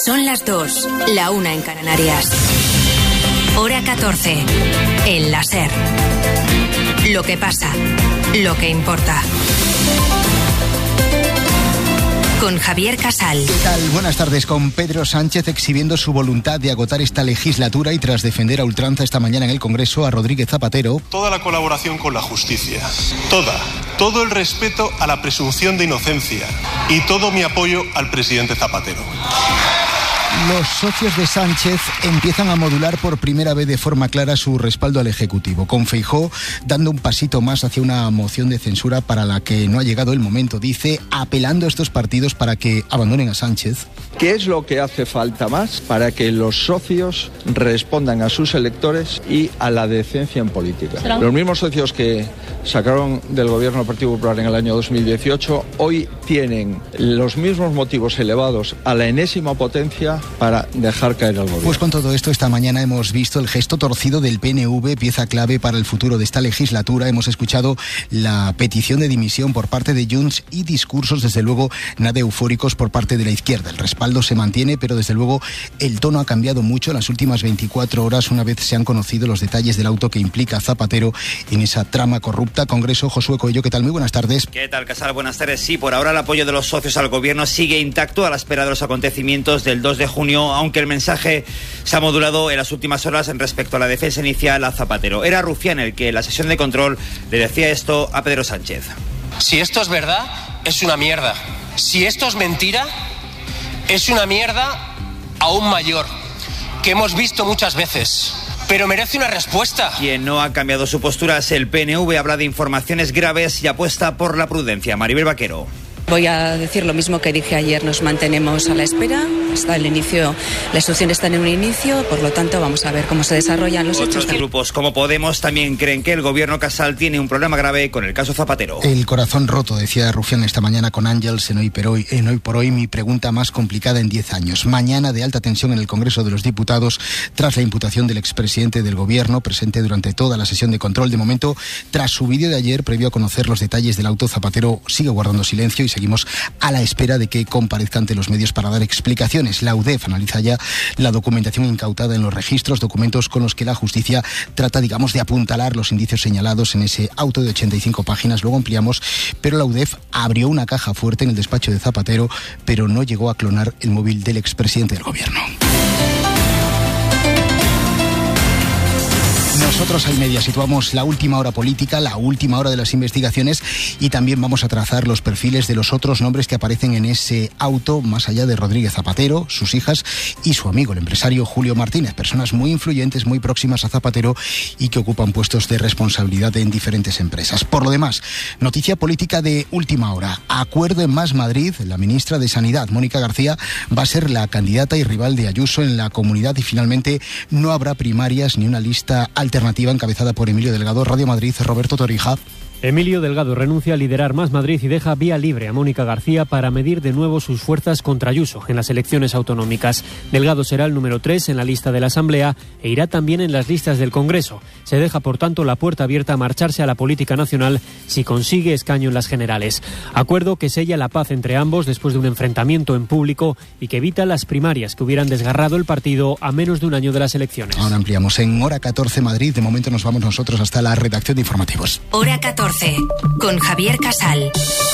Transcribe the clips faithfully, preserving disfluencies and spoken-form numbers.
Son las dos, la una en Canarias. Hora catorce. El La SER. Lo que pasa, lo que importa. Con Javier Casal. ¿Qué tal? Buenas tardes. Con Pedro Sánchez exhibiendo su voluntad de agotar esta legislatura y tras defender a ultranza esta mañana en el Congreso a Rodríguez Zapatero. Toda la colaboración con la justicia, toda, todo el respeto a la presunción de inocencia y todo mi apoyo al presidente Zapatero. Los socios de Sánchez empiezan a modular por primera vez de forma clara su respaldo al Ejecutivo, con Feijóo dando un pasito más hacia una moción de censura para la que no ha llegado el momento, dice, apelando a estos partidos para que abandonen a Sánchez. ¿Qué es lo que hace falta más para que los socios respondan a sus electores y a la decencia en política? Los mismos socios que sacaron del gobierno del Partido Popular en el año dos mil dieciocho hoy tienen los mismos motivos elevados a la enésima potencia para dejar caer al gobierno. Pues con todo esto, esta mañana hemos visto el gesto torcido del P N V, pieza clave para el futuro de esta legislatura. Hemos escuchado la petición de dimisión por parte de Junts y discursos, desde luego, nada eufóricos por parte de la izquierda. El respaldo se mantiene, pero desde luego el tono ha cambiado mucho en las últimas veinticuatro horas, una vez se han conocido los detalles del auto que implica a Zapatero en esa trama corrupta. Congreso, Josué Coello, ¿qué tal? Muy buenas tardes. ¿Qué tal, Casal? Buenas tardes. Sí, por ahora el apoyo de los socios al gobierno sigue intacto a la espera de los acontecimientos del dos de junio, aunque el mensaje se ha modulado en las últimas horas en respecto a la defensa inicial a Zapatero. Era Rufián el que en la sesión de control le decía esto a Pedro Sánchez. Si esto es verdad, es una mierda. Si esto es mentira, es una mierda aún mayor, que hemos visto muchas veces. Pero merece una respuesta. Quien no ha cambiado su postura es el P N V, habla de informaciones graves y apuesta por la prudencia. Maribel Vaquero. Voy a decir lo mismo que dije ayer, nos mantenemos a la espera, hasta el inicio, la instrucción está en un inicio, por lo tanto vamos a ver cómo se desarrollan los Otros hechos. grupos como Podemos también creen que el gobierno Casal tiene un problema grave con el caso Zapatero. El corazón roto, decía Rufián esta mañana con Ángels en Hoy por Hoy, en Hoy por Hoy, mi pregunta más complicada en diez años. Mañana de alta tensión en el Congreso de los Diputados tras la imputación del expresidente del gobierno, presente durante toda la sesión de control. De momento, tras su vídeo de ayer, previo a conocer los detalles del auto, Zapatero sigue guardando silencio y seguimos a la espera de que comparezca ante los medios para dar explicaciones. La U D E F analiza ya la documentación incautada en los registros, documentos con los que la justicia trata, digamos, de apuntalar los indicios señalados en ese auto de ochenta y cinco páginas. Luego ampliamos, pero la U D E F abrió una caja fuerte en el despacho de Zapatero, pero no llegó a clonar el móvil del expresidente del gobierno. Nosotros al Media situamos la última hora política, la última hora de las investigaciones y también vamos a trazar los perfiles de los otros nombres que aparecen en ese auto, más allá de Rodríguez Zapatero, sus hijas y su amigo, el empresario Julio Martínez, personas muy influyentes, muy próximas a Zapatero y que ocupan puestos de responsabilidad en diferentes empresas. Por lo demás, noticia política de última hora. Acuerdo en Más Madrid, la ministra de Sanidad, Mónica García, va a ser la candidata y rival de Ayuso en la comunidad y finalmente no habrá primarias ni una lista alternativa encabezada por Emilio Delgado. Radio Madrid, Roberto Torija. Emilio Delgado renuncia a liderar Más Madrid y deja vía libre a Mónica García para medir de nuevo sus fuerzas contra Ayuso en las elecciones autonómicas. Delgado será el número tres en la lista de la Asamblea e irá también en las listas del Congreso. Se deja, por tanto, la puerta abierta a marcharse a la política nacional si consigue escaño en las generales. Acuerdo que sella la paz entre ambos después de un enfrentamiento en público y que evita las primarias que hubieran desgarrado el partido a menos de un año de las elecciones. Ahora ampliamos en Hora catorce Madrid. De momento nos vamos nosotros hasta la redacción de informativos. Hora catorce. Con Javier Casal.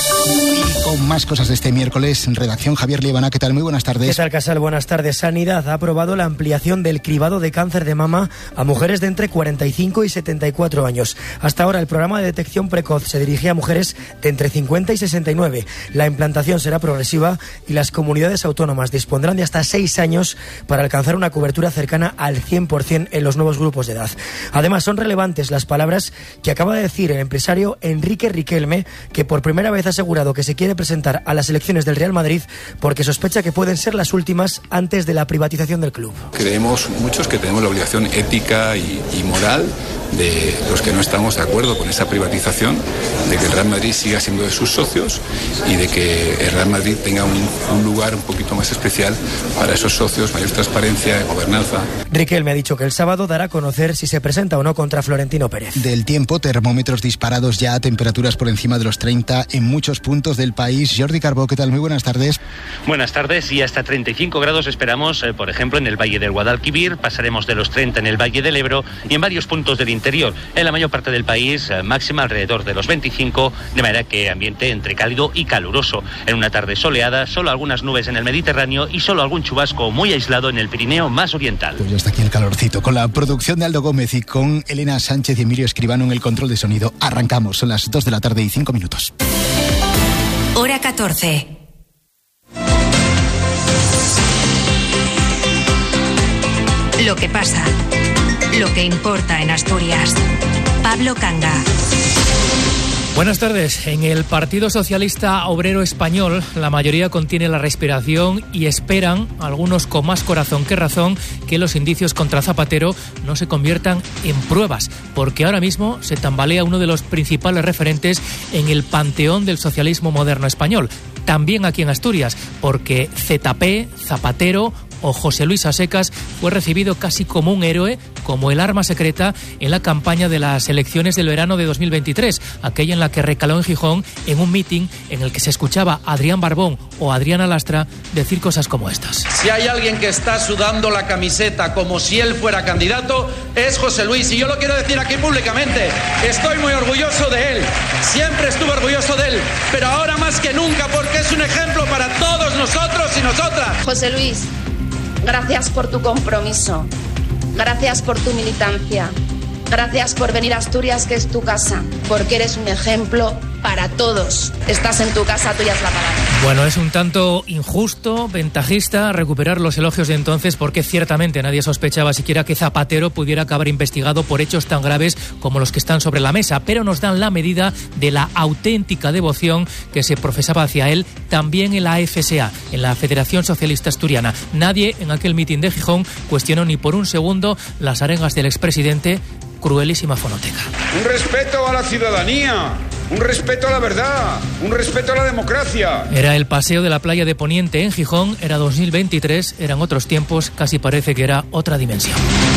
Y con más cosas de este miércoles en redacción, Javier Liebana, ¿qué tal? Muy buenas tardes. ¿Qué tal, Casal? Buenas tardes. Sanidad ha aprobado la ampliación del cribado de cáncer de mama a mujeres de entre cuarenta y cinco y setenta y cuatro años. Hasta ahora el programa de detección precoz se dirigía a mujeres de entre cincuenta y sesenta y nueve. La implantación será progresiva y las comunidades autónomas dispondrán de hasta seis años para alcanzar una cobertura cercana al cien por ciento en los nuevos grupos de edad. Además, son relevantes las palabras que acaba de decir el empresario Enrique Riquelme, que por primera vez ha asegurado que se quiere presentar a las elecciones del Real Madrid porque sospecha que pueden ser las últimas antes de la privatización del club. Creemos muchos que tenemos la obligación ética y, y moral de los que no estamos de acuerdo con esa privatización, de que el Real Madrid siga siendo de sus socios y de que el Real Madrid tenga un, un lugar un poquito más especial para esos socios, mayor transparencia, gobernanza. Riquelme ha dicho que el sábado dará a conocer si se presenta o no contra Florentino Pérez. Del tiempo, termómetros disparados grados ya, temperaturas por encima de los treinta en muchos puntos del país. Jordi Carbó, ¿qué tal? Muy buenas tardes. Buenas tardes, y hasta treinta y cinco grados esperamos, eh, por ejemplo, en el Valle del Guadalquivir, pasaremos de los treinta en el Valle del Ebro y en varios puntos del interior. En la mayor parte del país, eh, máxima alrededor de los veinticinco, de manera que ambiente entre cálido y caluroso. En una tarde soleada, solo algunas nubes en el Mediterráneo y solo algún chubasco muy aislado en el Pirineo más oriental. Pues ya está aquí el calorcito, con la producción de Aldo Gómez y con Elena Sánchez y Emilio Escribano en el control de sonido. Arrancamos, son las dos de la tarde y cinco minutos. Hora catorce. Lo que pasa, lo que importa en Asturias. Pablo Canga. Buenas tardes. En el Partido Socialista Obrero Español, la mayoría contiene la respiración y esperan, algunos con más corazón que razón, que los indicios contra Zapatero no se conviertan en pruebas, porque ahora mismo se tambalea uno de los principales referentes en el panteón del socialismo moderno español. También aquí en Asturias, porque Z P, Zapatero o José Luis Asecas fue recibido casi como un héroe, como el arma secreta en la campaña de las elecciones del verano de dos mil veintitrés, aquella en la que recaló en Gijón en un mitin en el que se escuchaba a Adrián Barbón o Adriana Lastra decir cosas como estas. Si hay alguien que está sudando la camiseta como si él fuera candidato, es José Luis, y yo lo quiero decir aquí públicamente. Estoy muy orgulloso de él, siempre estuve orgulloso de él, pero ahora más que nunca, porque es un ejemplo para todos nosotros y nosotras. José Luis, gracias por tu compromiso, gracias por tu militancia, gracias por venir a Asturias, que es tu casa, porque eres un ejemplo para todos. Estás en tu casa, tuya es la palabra. Bueno, es un tanto injusto, ventajista, recuperar los elogios de entonces, porque ciertamente nadie sospechaba siquiera que Zapatero pudiera acabar investigado por hechos tan graves como los que están sobre la mesa, pero nos dan la medida de la auténtica devoción que se profesaba hacia él también en la F S A, en la Federación Socialista Asturiana. Nadie en aquel mitin de Gijón cuestionó ni por un segundo las arengas del expresidente. Cruelísima fonoteca. Un respeto a la ciudadanía, un respeto a la verdad, un respeto a la democracia. Era el paseo de la playa de Poniente en Gijón, era dos mil veintitrés, eran otros tiempos, casi parece que era otra dimensión.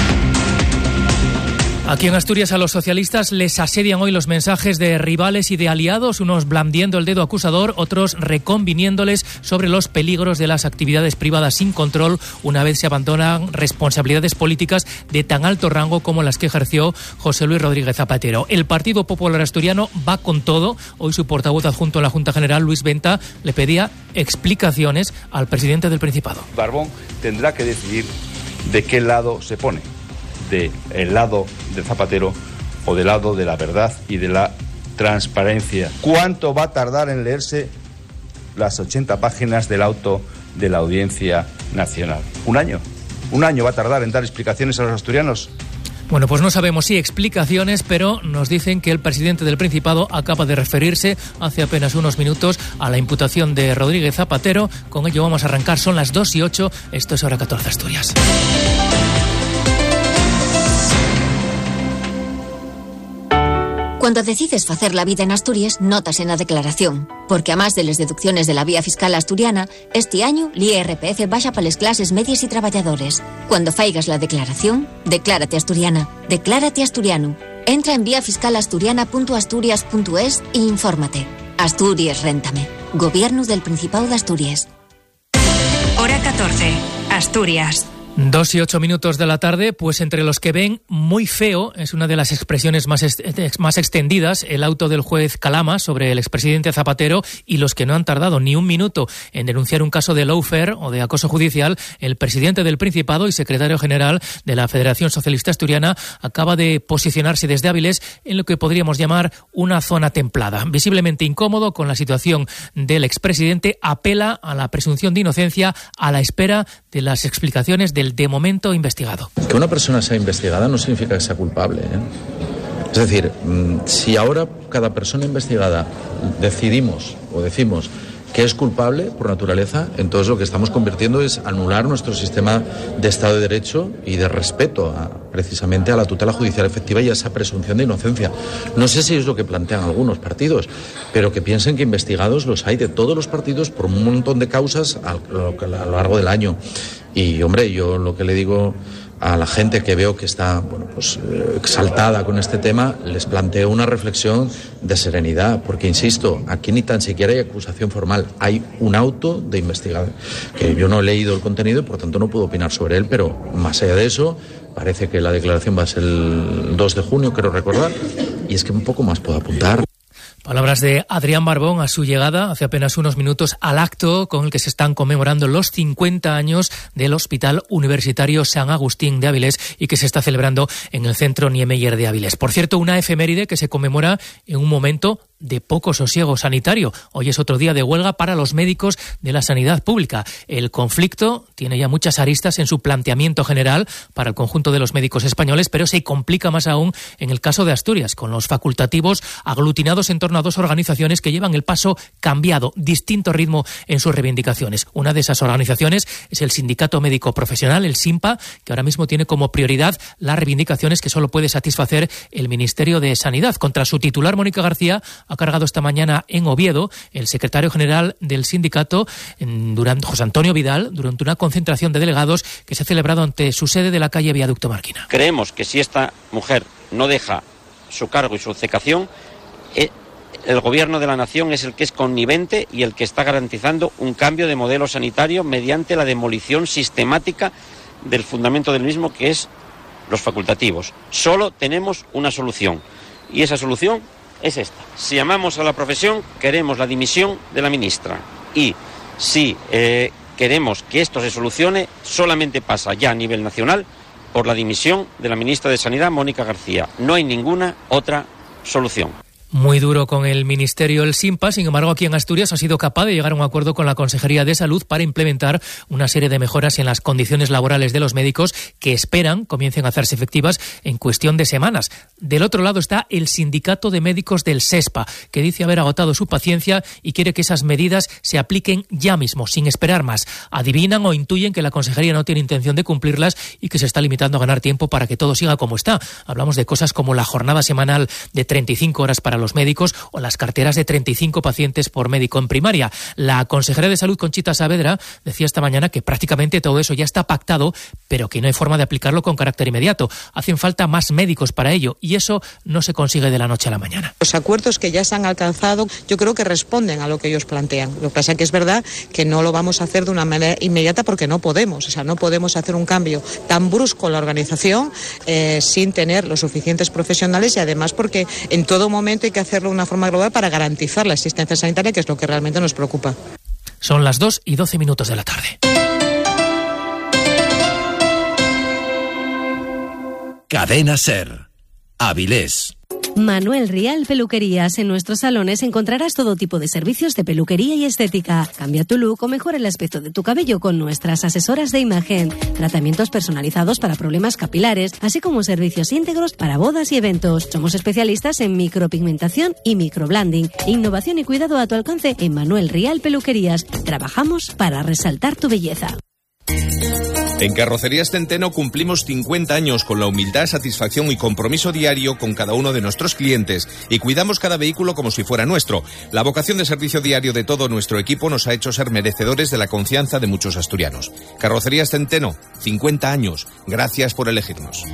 Aquí en Asturias a los socialistas les asedian hoy los mensajes de rivales y de aliados, unos blandiendo el dedo acusador, otros reconviniéndoles sobre los peligros de las actividades privadas sin control una vez se abandonan responsabilidades políticas de tan alto rango como las que ejerció José Luis Rodríguez Zapatero. El Partido Popular Asturiano va con todo. Hoy su portavoz adjunto en la Junta General, Luis Venta, le pedía explicaciones al presidente del Principado. Barbón tendrá que decidir de qué lado se pone. De el lado de Zapatero o del lado de la verdad y de la transparencia. ¿Cuánto va a tardar en leerse las ochenta páginas del auto de la Audiencia Nacional? ¿Un año? ¿Un año va a tardar en dar explicaciones a los asturianos? Bueno, pues no sabemos si explicaciones, pero nos dicen que el presidente del Principado acaba de referirse hace apenas unos minutos a la imputación de Rodríguez Zapatero. Con ello vamos a arrancar, son las dos y ocho, esto es Hora catorce Asturias. Cuando decides facer la vida en Asturias, notas en la declaración, porque a más de las deducciones de la vía fiscal asturiana, este año l'I R P F baixa para las clases medias y trabajadores. Cuando faigas la declaración, declárate asturiana, declárate asturiano. Entra en vía fiscal asturiana punto asturias punto es e infórmate. Asturias Réntame. Gobierno del Principado de Asturias. Hora catorce. Asturias. Dos y ocho minutos de la tarde, pues entre los que ven muy feo, es una de las expresiones más, est- más extendidas, el auto del juez Calama sobre el expresidente Zapatero, y los que no han tardado ni un minuto en denunciar un caso de lawfare o de acoso judicial. El presidente del Principado y secretario general de la Federación Socialista Asturiana acaba de posicionarse desde Áviles en lo que podríamos llamar una zona templada. Visiblemente incómodo con la situación del expresidente, apela a la presunción de inocencia a la espera de las explicaciones del de momento investigado. Que una persona sea investigada no significa que sea culpable, ¿eh? Es decir, si ahora cada persona investigada decidimos o decimos que es culpable por naturaleza, entonces lo que estamos convirtiendo es anular nuestro sistema de Estado de Derecho y de respeto a, precisamente a la tutela judicial efectiva y a esa presunción de inocencia. No sé si es lo que plantean algunos partidos, pero que piensen que investigados los hay de todos los partidos por un montón de causas a lo, a lo largo del año. Y, hombre, yo lo que le digo a la gente que veo que está bueno, pues, eh, exaltada con este tema, les planteo una reflexión de serenidad, porque insisto, aquí ni tan siquiera hay acusación formal, hay un auto de investigación, que yo no he leído el contenido y por tanto no puedo opinar sobre él, pero más allá de eso, parece que la declaración va a ser el dos de junio, quiero recordar, y es que un poco más puedo apuntar. Palabras de Adrián Barbón a su llegada hace apenas unos minutos al acto con el que se están conmemorando los cincuenta años del Hospital Universitario San Agustín de Avilés y que se está celebrando en el Centro Niemeyer de Avilés. Por cierto, una efeméride que se conmemora en un momento de poco sosiego sanitario. Hoy es otro día de huelga para los médicos de la sanidad pública. El conflicto tiene ya muchas aristas en su planteamiento general para el conjunto de los médicos españoles, pero se complica más aún en el caso de Asturias, con los facultativos aglutinados en torno a dos organizaciones que llevan el paso cambiado, distinto ritmo en sus reivindicaciones. Una de esas organizaciones es el Sindicato Médico Profesional, el SINPA, que ahora mismo tiene como prioridad las reivindicaciones que solo puede satisfacer el Ministerio de Sanidad. Contra su titular, Mónica García, ha cargado esta mañana en Oviedo el secretario general del sindicato, durante, José Antonio Vidal, durante una concentración de delegados que se ha celebrado ante su sede de la calle Viaducto Marquina. Creemos que si esta mujer no deja su cargo y su cecación, el gobierno de la nación es el que es connivente y el que está garantizando un cambio de modelo sanitario mediante la demolición sistemática del fundamento del mismo, que es los facultativos. Solo tenemos una solución y esa solución es esta. Si amamos a la profesión, queremos la dimisión de la ministra, y si eh, queremos que esto se solucione, solamente pasa ya a nivel nacional por la dimisión de la ministra de Sanidad, Mónica García. No hay ninguna otra solución. Muy duro con el Ministerio el SINPA, sin embargo aquí en Asturias ha sido capaz de llegar a un acuerdo con la Consejería de Salud para implementar una serie de mejoras en las condiciones laborales de los médicos que esperan comiencen a hacerse efectivas en cuestión de semanas. Del otro lado está el Sindicato de Médicos del SESPA, que dice haber agotado su paciencia y quiere que esas medidas se apliquen ya mismo, sin esperar más. Adivinan o intuyen que la Consejería no tiene intención de cumplirlas y que se está limitando a ganar tiempo para que todo siga como está. Hablamos de cosas como la jornada semanal de treinta y cinco horas para los médicos o las carteras de treinta y cinco pacientes por médico en primaria. La consejera de Salud, Conchita Saavedra, decía esta mañana que prácticamente todo eso ya está pactado, pero que no hay forma de aplicarlo con carácter inmediato. Hacen falta más médicos para ello y eso no se consigue de la noche a la mañana. Los acuerdos que ya se han alcanzado yo creo que responden a lo que ellos plantean. Lo que pasa es que es verdad que no lo vamos a hacer de una manera inmediata porque no podemos. O sea, no podemos hacer un cambio tan brusco en la organización eh, sin tener los suficientes profesionales y además porque en todo momento hay que hacerlo de una forma global para garantizar la asistencia sanitaria, que es lo que realmente nos preocupa. Son las dos y doce minutos de la tarde. Cadena SER, Avilés. Manuel Rial Peluquerías. En nuestros salones encontrarás todo tipo de servicios de peluquería y estética. Cambia tu look o mejora el aspecto de tu cabello con nuestras asesoras de imagen. Tratamientos personalizados para problemas capilares, así como servicios íntegros para bodas y eventos. Somos especialistas en micropigmentación y microblending. Innovación y cuidado a tu alcance en Manuel Rial Peluquerías. Trabajamos para resaltar tu belleza. En Carrocerías Centeno cumplimos cincuenta años con la humildad, satisfacción y compromiso diario con cada uno de nuestros clientes y cuidamos cada vehículo como si fuera nuestro. La vocación de servicio diario de todo nuestro equipo nos ha hecho ser merecedores de la confianza de muchos asturianos. Carrocerías Centeno, cincuenta años. Gracias por elegirnos.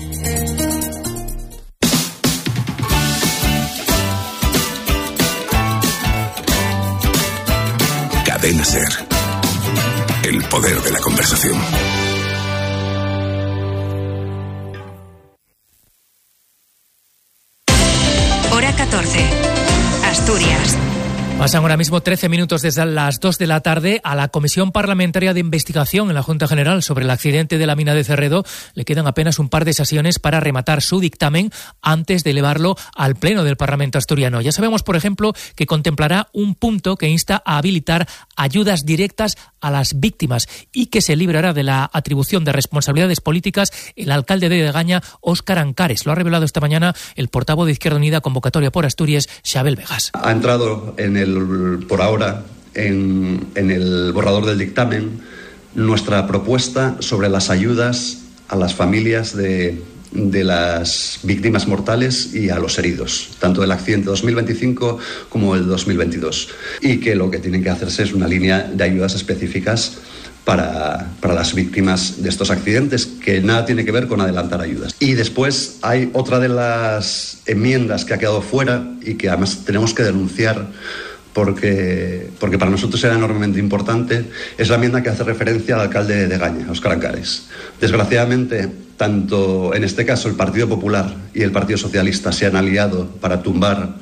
Cadena SER. El poder de la conversación. Hora catorce. Asturias. Pasan ahora mismo trece minutos desde las dos de la tarde. A la Comisión Parlamentaria de Investigación en la Junta General sobre el accidente de la mina de Cerredo le quedan apenas un par de sesiones para rematar su dictamen antes de elevarlo al Pleno del Parlamento asturiano. Ya sabemos, por ejemplo, que contemplará un punto que insta a habilitar ayudas directas a las víctimas y que se librará de la atribución de responsabilidades políticas el alcalde de Degaña, Óscar Ancares. Lo ha revelado esta mañana el portavoz de Izquierda Unida, Convocatoria por Asturias, Xabel Vegas. Ha entrado en el por ahora en, en el borrador del dictamen nuestra propuesta sobre las ayudas a las familias de, de las víctimas mortales y a los heridos, tanto del accidente dos mil veinticinco como el dos mil veintidós, y que lo que tiene que hacerse es una línea de ayudas específicas para, para las víctimas de estos accidentes, que nada tiene que ver con adelantar ayudas. Y después hay otra de las enmiendas que ha quedado fuera y que además tenemos que denunciar porque, porque para nosotros era enormemente importante, es la enmienda que hace referencia al alcalde de Gaña, Óscar Ancares. Desgraciadamente, tanto en este caso el Partido Popular y el Partido Socialista se han aliado para tumbar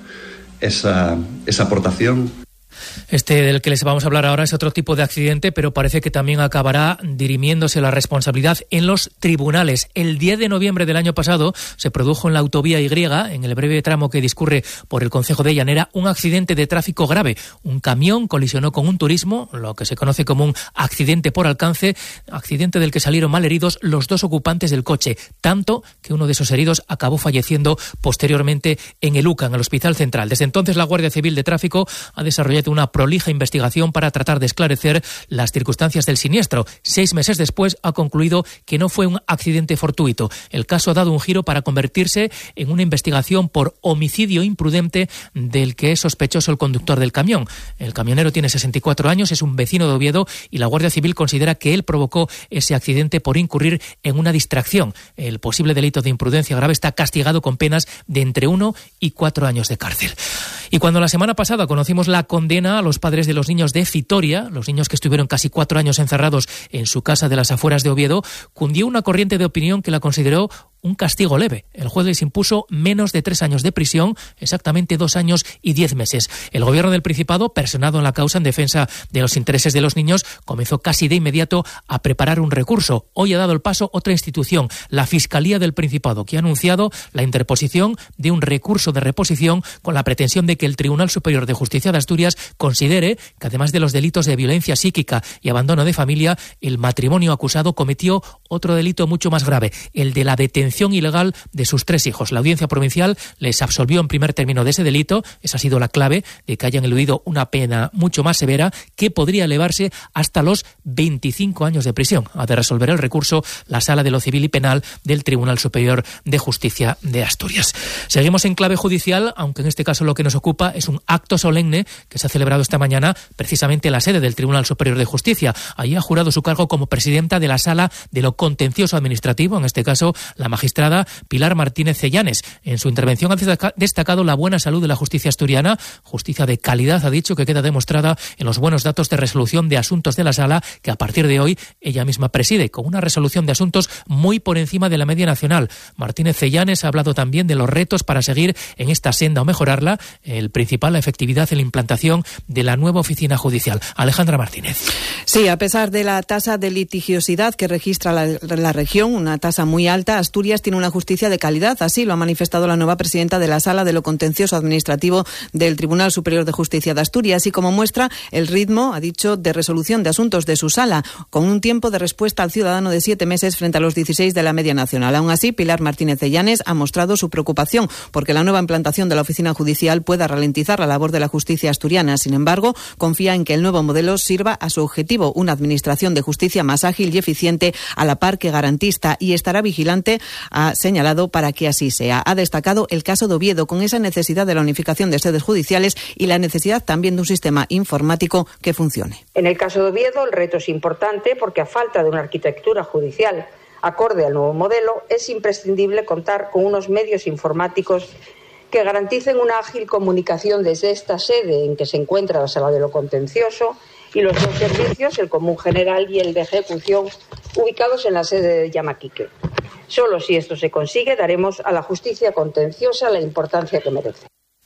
esa, esa aportación. Este del que les vamos a hablar ahora es otro tipo de accidente, pero parece que también acabará dirimiéndose la responsabilidad en los tribunales. El diez de noviembre del año pasado se produjo en la autovía Y, en el breve tramo que discurre por el concejo de Llanera, un accidente de tráfico grave. Un camión colisionó con un turismo, lo que se conoce como un accidente por alcance, accidente del que salieron malheridos los dos ocupantes del coche, tanto que uno de esos heridos acabó falleciendo posteriormente en el U C A, en el Hospital Central. Desde entonces la Guardia Civil de Tráfico ha desarrollado una prolija investigación para tratar de esclarecer las circunstancias del siniestro. Seis meses después ha concluido que no fue un accidente fortuito. El caso ha dado un giro para convertirse en una investigación por homicidio imprudente del que es sospechoso el conductor del camión. El camionero tiene sesenta y cuatro años, es un vecino de Oviedo y la Guardia Civil considera que él provocó ese accidente por incurrir en una distracción. El posible delito de imprudencia grave está castigado con penas de entre uno y cuatro años de cárcel. Y cuando la semana pasada conocimos la condena a los padres de los niños de Fitoria, los niños que estuvieron casi cuatro años encerrados en su casa de las afueras de Oviedo, cundió una corriente de opinión que la consideró un castigo leve. El juez les impuso menos de tres años de prisión, exactamente dos años y diez meses. El gobierno del Principado, personado en la causa en defensa de los intereses de los niños, comenzó casi de inmediato a preparar un recurso. Hoy ha dado el paso otra institución, la Fiscalía del Principado, que ha anunciado la interposición de un recurso de reposición con la pretensión de que el Tribunal Superior de Justicia de Asturias considere que, además de los delitos de violencia psíquica y abandono de familia, el matrimonio acusado cometió otro delito mucho más grave, el de la detención ilegal de sus tres hijos. La Audiencia Provincial les absolvió en primer término de ese delito. Esa ha sido la clave de que hayan eludido una pena mucho más severa que podría elevarse hasta los veinticinco años de prisión. Ha de resolver el recurso la Sala de lo Civil y Penal del Tribunal Superior de Justicia de Asturias. Seguimos en clave judicial, aunque en este caso lo que nos ocupa es un acto solemne que se ha celebrado esta mañana precisamente en la sede del Tribunal Superior de Justicia. Allí ha jurado su cargo como presidenta de la Sala de lo Contencioso Administrativo, en este caso la magistrada Pilar Martínez Cellanes. En su intervención ha destacado la buena salud de la justicia asturiana, justicia de calidad, ha dicho, que queda demostrada en los buenos datos de resolución de asuntos de la sala, que a partir de hoy ella misma preside, con una resolución de asuntos muy por encima de la media nacional. Martínez Cellanes ha hablado también de los retos para seguir en esta senda o mejorarla, el principal, la efectividad en la implantación de la nueva oficina judicial. Alejandra Martínez. Sí, a pesar de la tasa de litigiosidad que registra la, la región, una tasa muy alta, Asturias tiene una justicia de calidad. Así lo ha manifestado la nueva presidenta de la Sala de lo Contencioso Administrativo del Tribunal Superior de Justicia de Asturias, y como muestra el ritmo, ha dicho, de resolución de asuntos de su sala, con un tiempo de respuesta al ciudadano de siete meses frente a los dieciséis de la media nacional. Aún así, Pilar Martínez Cellanes ha mostrado su preocupación porque la nueva implantación de la oficina judicial pueda ralentizar la labor de la justicia asturiana. Sin embargo, confía en que el nuevo modelo sirva a su objetivo, una administración de justicia más ágil y eficiente, a la par que garantista, y estará vigilante, ha señalado, para que así sea. Ha destacado el caso de Oviedo, con esa necesidad de la unificación de sedes judiciales y la necesidad también de un sistema informático que funcione. En el caso de Oviedo, el reto es importante porque, a falta de una arquitectura judicial acorde al nuevo modelo, es imprescindible contar con unos medios informáticos que garanticen una ágil comunicación desde esta sede en que se encuentra la Sala de lo Contencioso y los dos servicios, el común general y el de ejecución, ubicados en la sede de Llamaquique. Solo si esto se consigue, daremos a la justicia contenciosa la importancia que merece.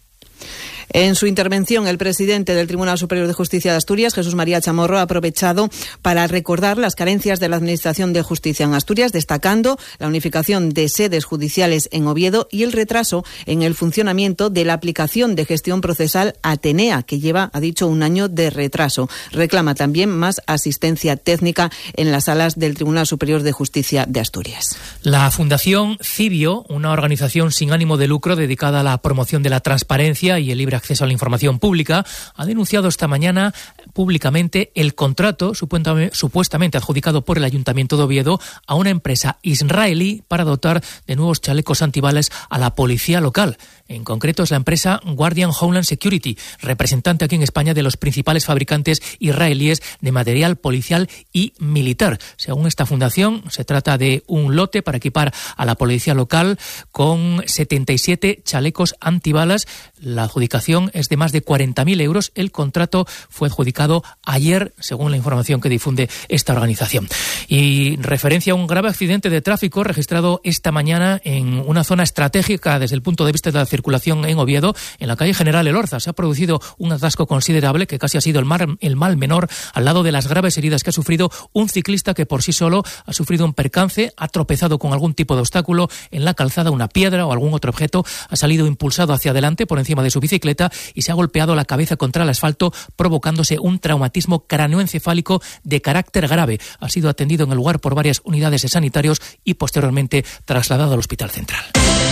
En su intervención, el presidente del Tribunal Superior de Justicia de Asturias, Jesús María Chamorro, ha aprovechado para recordar las carencias de la Administración de Justicia en Asturias, destacando la unificación de sedes judiciales en Oviedo y el retraso en el funcionamiento de la aplicación de gestión procesal Atenea, que lleva, ha dicho, un año de retraso. Reclama también más asistencia técnica en las salas del Tribunal Superior de Justicia de Asturias. La Fundación Cibio, una organización sin ánimo de lucro dedicada a la promoción de la transparencia y el libre acceso a la información pública, ha denunciado esta mañana públicamente el contrato supuestamente adjudicado por el Ayuntamiento de Oviedo a una empresa israelí para dotar de nuevos chalecos antibalas a la policía local. En concreto es la empresa Guardian Homeland Security, representante aquí en España de los principales fabricantes israelíes de material policial y militar. Según esta fundación, se trata de un lote para equipar a la policía local con setenta y siete chalecos antibalas. La adjudicación es de más de cuarenta mil euros. El contrato fue adjudicado ayer, según la información que difunde esta organización. Y referencia a un grave accidente de tráfico registrado esta mañana en una zona estratégica desde el punto de vista de la circulación en Oviedo, en la calle General Elorza. Se ha producido un atasco considerable que casi ha sido el mal, el mal menor al lado de las graves heridas que ha sufrido un ciclista que por sí solo ha sufrido un percance, ha tropezado con algún tipo de obstáculo en la calzada, una piedra o algún otro objeto, ha salido impulsado hacia adelante por encima de su bicicleta y se ha golpeado la cabeza contra el asfalto, provocándose un traumatismo cráneoencefálico de carácter grave. Ha sido atendido en el lugar por varias unidades de sanitarios y posteriormente trasladado al Hospital Central.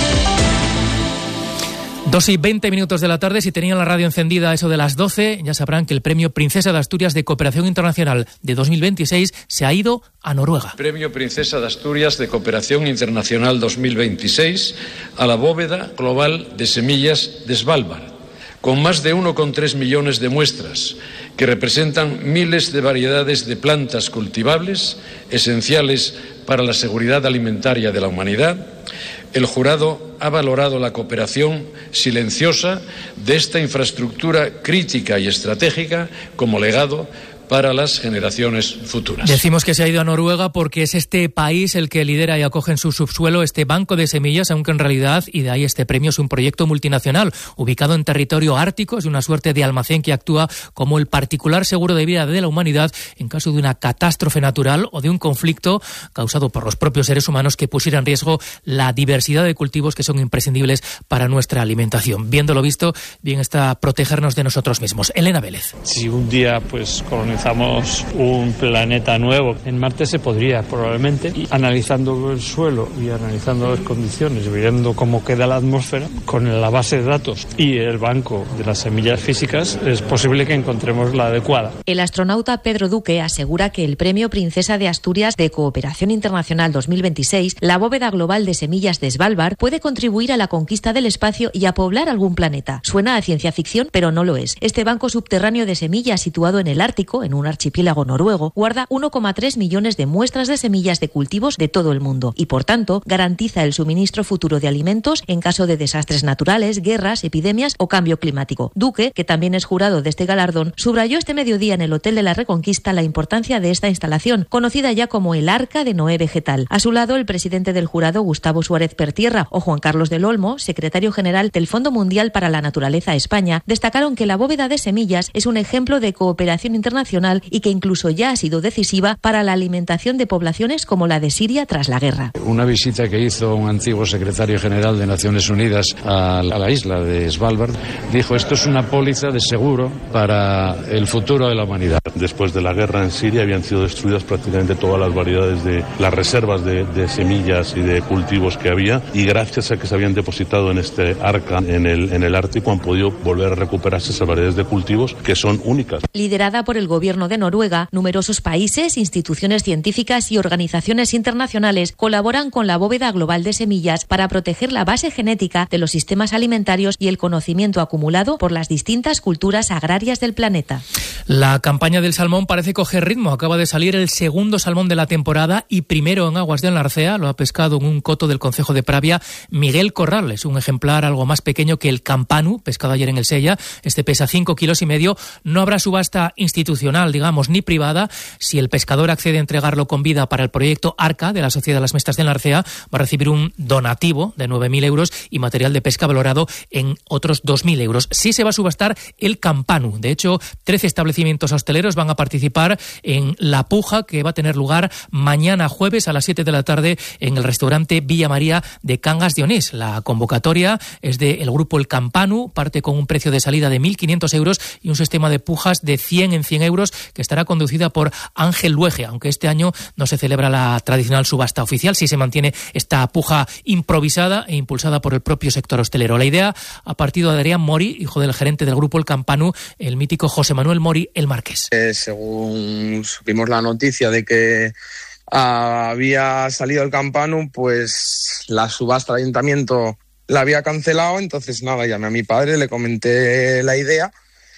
Dos y veinte minutos de la tarde. Si tenían la radio encendida a eso de las doce, ya sabrán que el Premio Princesa de Asturias de Cooperación Internacional de dos mil veintiséis se ha ido a Noruega. Premio Princesa de Asturias de Cooperación Internacional dos mil veintiséis a la bóveda global de semillas de Svalbard, con más de uno coma tres millones de muestras que representan miles de variedades de plantas cultivables esenciales para la seguridad alimentaria de la humanidad. El jurado ha valorado la cooperación silenciosa de esta infraestructura crítica y estratégica como legado para las generaciones futuras. Decimos que se ha ido a Noruega porque es este país el que lidera y acoge en su subsuelo este banco de semillas, aunque en realidad, y de ahí este premio, es un proyecto multinacional ubicado en territorio ártico. Es una suerte de almacén que actúa como el particular seguro de vida de la humanidad en caso de una catástrofe natural o de un conflicto causado por los propios seres humanos que pusiera en riesgo la diversidad de cultivos que son imprescindibles para nuestra alimentación. Viendo lo visto, bien está protegernos de nosotros mismos. Elena Vélez. Si un día pues colonizamos un planeta nuevo, en Marte se podría probablemente, y analizando el suelo y analizando las condiciones, viendo cómo queda la atmósfera, con la base de datos y el banco de las semillas físicas, es posible que encontremos la adecuada. El astronauta Pedro Duque asegura que el Premio Princesa de Asturias de Cooperación Internacional dos mil veintiséis, la bóveda global de semillas de Svalbard, puede contribuir a la conquista del espacio y a poblar algún planeta. Suena a ciencia ficción, pero no lo es. Este banco subterráneo de semillas situado en el Ártico, en un archipiélago noruego, guarda uno coma tres millones de muestras de semillas de cultivos de todo el mundo y, por tanto, garantiza el suministro futuro de alimentos en caso de desastres naturales, guerras, epidemias o cambio climático. Duque, que también es jurado de este galardón, subrayó este mediodía en el Hotel de la Reconquista la importancia de esta instalación, conocida ya como el Arca de Noé Vegetal. A su lado, el presidente del jurado, Gustavo Suárez Pertierra, o Juan Carlos del Olmo, secretario general del Fondo Mundial para la Naturaleza España, destacaron que la bóveda de semillas es un ejemplo de cooperación internacional y que incluso ya ha sido decisiva para la alimentación de poblaciones como la de Siria tras la guerra. Una visita que hizo un antiguo secretario general de Naciones Unidas a la isla de Svalbard dijo: esto es una póliza de seguro para el futuro de la humanidad. Después de la guerra en Siria habían sido destruidas prácticamente todas las variedades de las reservas de, de semillas y de cultivos que había, y gracias a que se habían depositado en este arca en el, en el Ártico han podido volver a recuperarse esas variedades de cultivos que son únicas. Liderada por el gobierno de Noruega, numerosos países, instituciones científicas y organizaciones internacionales colaboran con la bóveda global de semillas para proteger la base genética de los sistemas alimentarios y el conocimiento acumulado por las distintas culturas agrarias del planeta. La campaña del salmón parece coger ritmo. Acaba de salir el segundo salmón de la temporada y primero en aguas de Narcea. Lo ha pescado en un coto del concejo de Pravia Miguel Corral. Es un ejemplar algo más pequeño que el campanu, pescado ayer en el Sella. Este pesa cinco kilos y medio. No habrá subasta institucional, digamos, ni privada. Si el pescador accede a entregarlo con vida para el proyecto Arca de la Sociedad de las Mestas de Narcea, va a recibir un donativo de nueve mil euros y material de pesca valorado en otros dos mil euros. Sí se va a subastar el campanu. De hecho, trece establecimientos hosteleros van a participar en la puja que va a tener lugar mañana jueves a las siete de la tarde en el restaurante Villa María de Cangas de Onís. La convocatoria es del grupo El Campanu, parte con un precio de salida de mil quinientos euros y un sistema de pujas de cien en cien euros euros, que estará conducida por Ángel Luege, aunque este año no se celebra la tradicional subasta oficial, sí se mantiene esta puja improvisada e impulsada por el propio sector hostelero. La idea ha partido de Adrián Mori, hijo del gerente del grupo El Campanu, el mítico José Manuel Mori, el Marqués. Eh, según supimos la noticia de que había salido el Campanu, pues la subasta del ayuntamiento la había cancelado, entonces nada, llamé a mi padre, le comenté la idea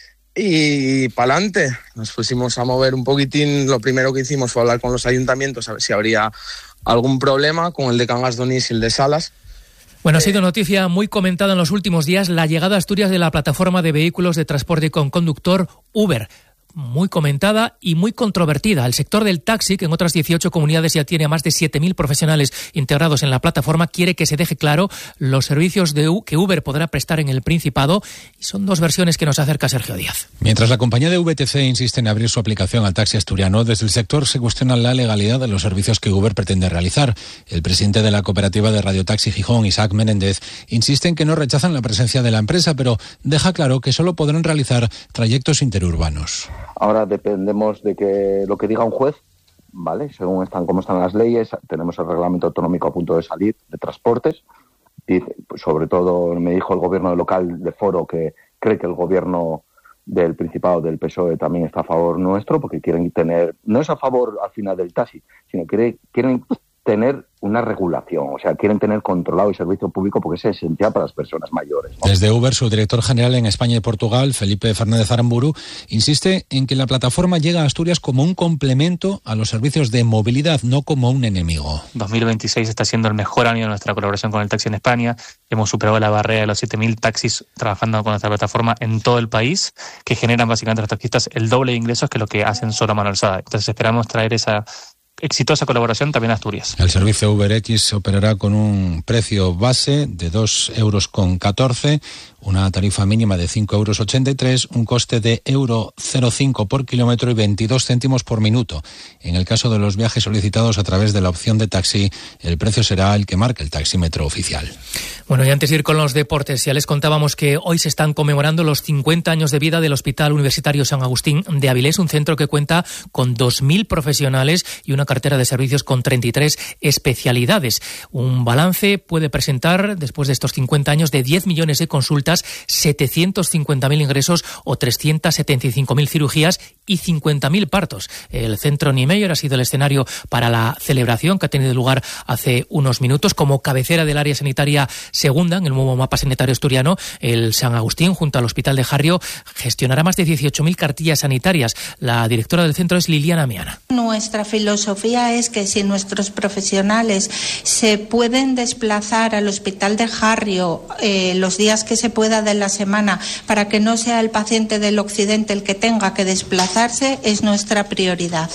y pa'lante. Nos pusimos a mover un poquitín. Lo primero que hicimos fue hablar con los ayuntamientos a ver si habría algún problema con el de Cangas de Onís y el de Salas. Bueno, ha sido noticia muy comentada en los últimos días la llegada a Asturias de la plataforma de vehículos de transporte con conductor Uber. Muy comentada y muy controvertida. El sector del taxi, que en otras dieciocho comunidades ya tiene a más de siete mil profesionales integrados en la plataforma, quiere que se deje claro los servicios de U que Uber podrá prestar en el Principado, y son dos versiones que nos acerca Sergio Díaz. Mientras la compañía de V T C insiste en abrir su aplicación al taxi asturiano, desde el sector se cuestiona la legalidad de los servicios que Uber pretende realizar. El presidente de la cooperativa de Radiotaxi Gijón, Isaac Menéndez, insiste en que no rechazan la presencia de la empresa, pero deja claro que solo podrán realizar trayectos interurbanos. Ahora dependemos de que lo que diga un juez, ¿vale? Según están cómo están las leyes, tenemos el reglamento autonómico a punto de salir de transportes. Dice, pues sobre todo me dijo el gobierno local de Foro que cree que el gobierno del Principado del P S O E también está a favor nuestro, porque quieren tener, no es a favor al final del taxi, sino que quieren tener una regulación, o sea, quieren tener controlado el servicio público porque es esencial para las personas mayores, ¿no? Desde Uber, su director general en España y Portugal, Felipe Fernández Aramburu, insiste en que la plataforma llega a Asturias como un complemento a los servicios de movilidad, no como un enemigo. dos mil veintiséis está siendo el mejor año de nuestra colaboración con el taxi en España. Hemos superado la barrera de los siete mil taxis trabajando con nuestra plataforma en todo el país, que generan básicamente a los taxistas el doble de ingresos que lo que hacen solo a mano alzada. Entonces esperamos traer esa exitosa colaboración también a Asturias. El servicio UberX operará con un precio base de dos euros con catorce, una tarifa mínima de cinco euros ochenta y tres, un coste de euro cero coma cinco por kilómetro y veintidós céntimos por minuto. En el caso de los viajes solicitados a través de la opción de taxi, el precio será el que marca el taxímetro oficial. Bueno, y antes de ir con los deportes, ya les contábamos que hoy se están conmemorando los cincuenta años de vida del Hospital Universitario San Agustín de Avilés, un centro que cuenta con dos mil profesionales y una cartera de servicios con treinta y tres especialidades. Un balance puede presentar, después de estos cincuenta años, de diez millones de consultas, setecientos cincuenta mil ingresos o trescientas setenta y cinco mil cirugías y cincuenta mil partos. El centro Niemeyer ha sido el escenario para la celebración que ha tenido lugar hace unos minutos. Como cabecera del área sanitaria segunda en el nuevo mapa sanitario asturiano, el San Agustín, junto al Hospital de Jarrio, gestionará más de dieciocho mil cartillas sanitarias. La directora del centro es Liliana Miana. Nuestra filosofía es que si nuestros profesionales se pueden desplazar al Hospital de Jarrio eh, los días que se pueda de la semana, para que no sea el paciente del occidente el que tenga que desplazarse, es nuestra prioridad.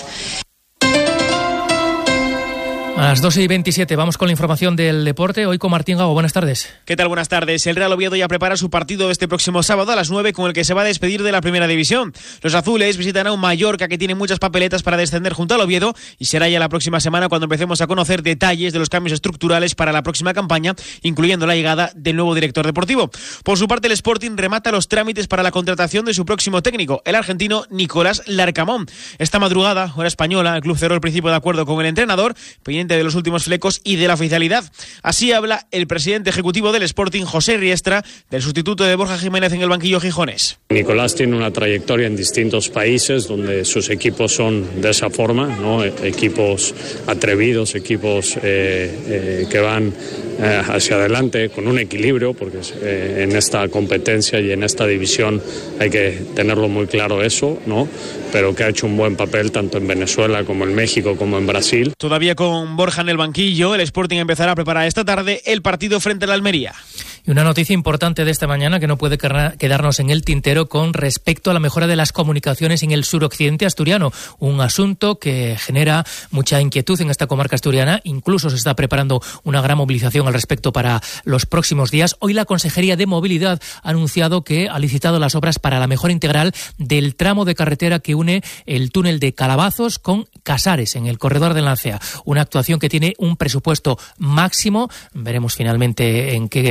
A las doce y veintisiete vamos con la información del deporte. Hoy con Martín Gago. Buenas tardes. ¿Qué tal? Buenas tardes. El Real Oviedo ya prepara su partido de este próximo sábado a las nueve, con el que se va a despedir de la Primera División. Los azules visitan a un Mallorca que tiene muchas papeletas para descender junto al Oviedo, y será ya la próxima semana cuando empecemos a conocer detalles de los cambios estructurales para la próxima campaña, incluyendo la llegada del nuevo director deportivo. Por su parte, el Sporting remata los trámites para la contratación de su próximo técnico, el argentino Nicolás Larcamón. Esta madrugada, hora española, el club cerró el principio de acuerdo con el entrenador, pendiente de los últimos flecos y de la oficialidad. Así habla el presidente ejecutivo del Sporting, José Riestra, del sustituto de Borja Jiménez en el banquillo gijonés. Nicolás tiene una trayectoria en distintos países donde sus equipos son de esa forma, ¿no? Equipos atrevidos, equipos eh, eh, que van eh, hacia adelante con un equilibrio, porque eh, en esta competencia y en esta división hay que tenerlo muy claro eso, ¿no? Pero que ha hecho un buen papel tanto en Venezuela como en México como en Brasil. Todavía con Borja en el banquillo, el Sporting empezará a preparar esta tarde el partido frente a la Almería. Y una noticia importante de esta mañana que no puede quedarnos en el tintero con respecto a la mejora de las comunicaciones en el suroccidente asturiano, un asunto que genera mucha inquietud en esta comarca asturiana. Incluso se está preparando una gran movilización al respecto para los próximos días. Hoy la Consejería de Movilidad ha anunciado que ha licitado las obras para la mejora integral del tramo de carretera que une el túnel de Calabazos con Casares en el corredor de Lancea. Una actuación que tiene un presupuesto máximo. Veremos finalmente en qué cuantía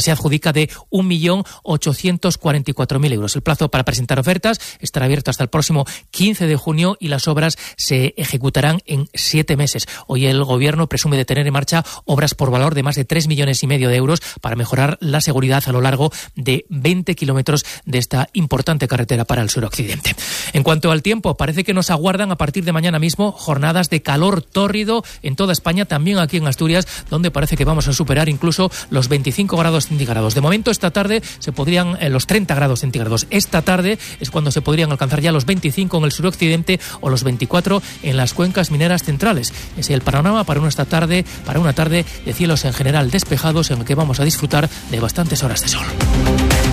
se adjudica de un millón ochocientos cuarenta y cuatro mil euros. El plazo para presentar ofertas estará abierto hasta el próximo quince de junio y las obras se ejecutarán en siete meses. Hoy el Gobierno presume de tener en marcha obras por valor de más de tres millones y medio de euros para mejorar la seguridad a lo largo de veinte kilómetros de esta importante carretera para el suroccidente. En cuanto al tiempo, parece que nos aguardan a partir de mañana mismo jornadas de calor tórrido en toda España, también aquí en Asturias, donde parece que vamos a superar incluso los veinticinco grados centígrados. De momento, esta tarde se podrían eh, los treinta grados centígrados. Esta tarde es cuando se podrían alcanzar ya los veinticinco en el suroccidente o los veinticuatro en las cuencas mineras centrales. Ese es el panorama para una esta tarde, para una tarde de cielos en general despejados en el que vamos a disfrutar de bastantes horas de sol.